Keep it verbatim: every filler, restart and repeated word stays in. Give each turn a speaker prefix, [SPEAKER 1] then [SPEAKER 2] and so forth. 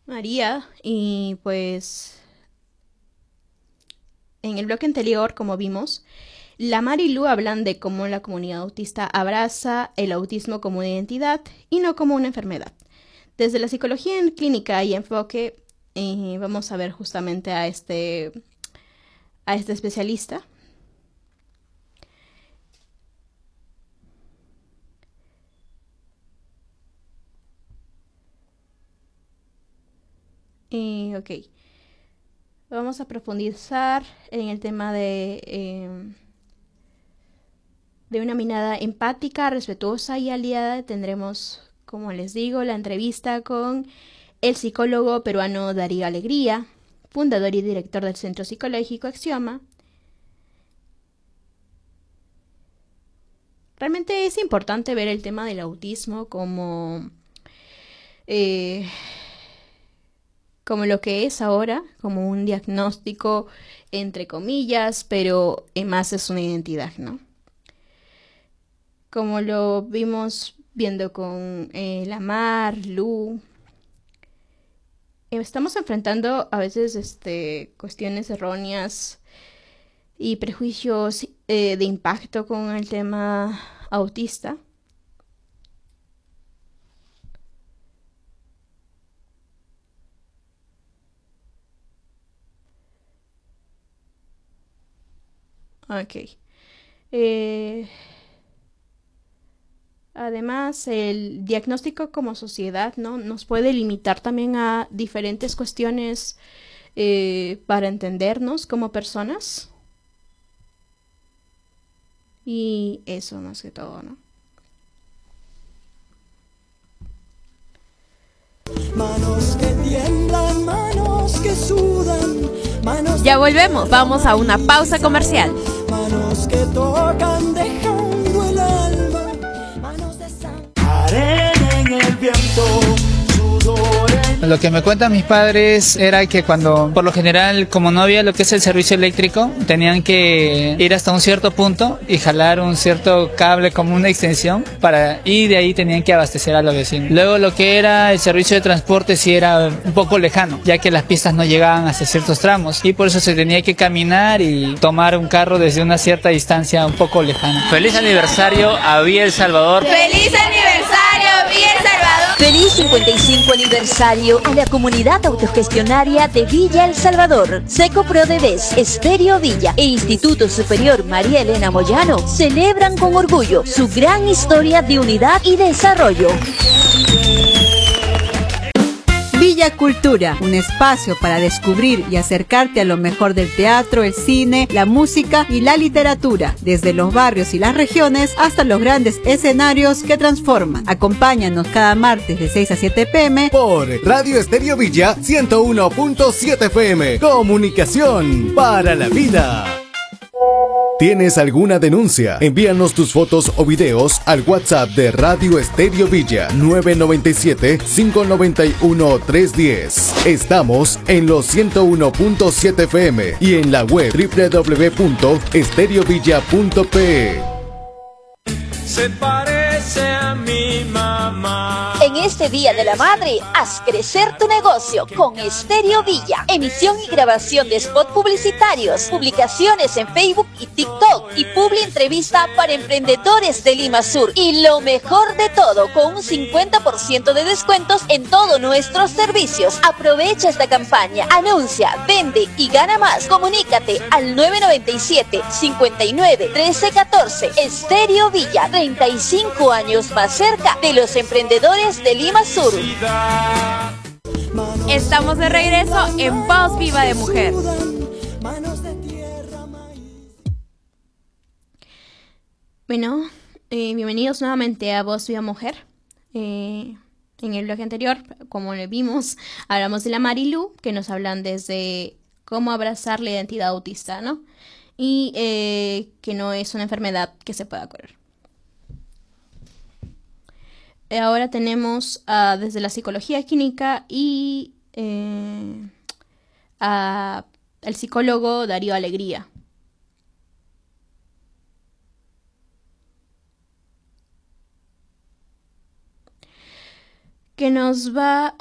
[SPEAKER 1] María, y pues en el bloque anterior, como vimos, la Mar y Lu hablan de cómo la comunidad autista abraza el autismo como una identidad y no como una enfermedad. Desde la psicología en clínica y enfoque, eh, vamos a ver justamente a este, a este especialista. Eh, ok, vamos a profundizar en el tema de, eh, de una mirada empática, respetuosa y aliada. Tendremos, como les digo, la entrevista con el psicólogo peruano Darío Alegría, fundador y director del Centro Psicológico Axioma. Realmente es importante ver el tema del autismo como, eh, como lo que es ahora, como un diagnóstico entre comillas, pero en más es una identidad, ¿no? Como lo vimos viendo con eh, Lamar, Lu, estamos enfrentando a veces este, cuestiones erróneas y prejuicios eh, de impacto con el tema autista. Ok. Eh, además, el diagnóstico como sociedad, ¿no? Nos puede limitar también a diferentes cuestiones eh, para entendernos como personas. Y eso más que todo, ¿no?
[SPEAKER 2] Manos que tiemblan, manos que sudan, manos
[SPEAKER 3] Ya volvemos, vamos a una pausa comercial.
[SPEAKER 2] Manos que tocan dejando el alma, manos de sangre. Arena en el viento, sudor en...
[SPEAKER 4] Lo que me cuentan mis padres era que cuando, por lo general, como no había lo que es el servicio eléctrico, tenían que ir hasta un cierto punto y jalar un cierto cable como una extensión para, y de ahí tenían que abastecer a los vecinos. Luego lo que era el servicio de transporte sí era un poco lejano, ya que las pistas no llegaban hasta ciertos tramos y por eso se tenía que caminar y tomar un carro desde una cierta distancia un poco lejana.
[SPEAKER 5] Feliz aniversario a Villa El Salvador.
[SPEAKER 3] ¡Feliz aniversario, Villa El Salvador!
[SPEAKER 6] Feliz cincuenta y cinco aniversario a la comunidad autogestionaria de Villa El Salvador. Seco Prodevés, Estéreo Villa e Instituto Superior María Elena Moyano celebran con orgullo su gran historia de unidad y desarrollo.
[SPEAKER 7] Villa Cultura, un espacio para descubrir y acercarte a lo mejor del teatro, el cine, la música y la literatura, desde los barrios y las regiones hasta los grandes escenarios que transforman. Acompáñanos cada martes de seis a siete pm
[SPEAKER 8] por Radio Estéreo Villa ciento uno punto siete F M. Comunicación para la vida. ¿Tienes alguna denuncia? Envíanos tus fotos o videos al WhatsApp de Radio Estéreo Villa nueve nueve siete, cinco nueve uno, tres uno cero. Estamos en los ciento uno punto siete F M y en la web doble u doble u doble u punto estereovilla punto pe.
[SPEAKER 2] Se parece a mi mamá.
[SPEAKER 6] En este Día de la Madre, haz crecer tu negocio con Estéreo Villa. Emisión y grabación de spot publicitarios, publicaciones en Facebook y TikTok y publi entrevista para emprendedores de Lima Sur. Y lo mejor de todo, con un cincuenta por ciento de descuentos en todos nuestros servicios. Aprovecha esta campaña, anuncia, vende y gana más. Comunícate al nueve nueve siete, cinco nueve, uno tres uno cuatro. Estéreo Villa, treinta y cinco años más cerca de los emprendedores de Lima Sur.
[SPEAKER 3] Estamos de regreso en Voz Viva de Mujer.
[SPEAKER 1] Bueno, eh, bienvenidos nuevamente a Voz Viva Mujer. Eh, en el bloque anterior, como le vimos, hablamos de la Marilu, que nos hablan desde cómo abrazar la identidad autista, ¿no? Y eh, que no es una enfermedad que se pueda curar. Ahora tenemos uh, desde la psicología clínica y eh, a el psicólogo Darío Alegría. Que nos va